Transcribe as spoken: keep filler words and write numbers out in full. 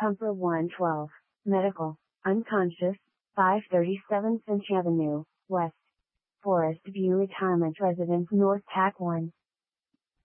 Pumper one twelve, Medical, unconscious, five thirty-seven Finch Avenue, West. Forest View Retirement Residence North Tack one.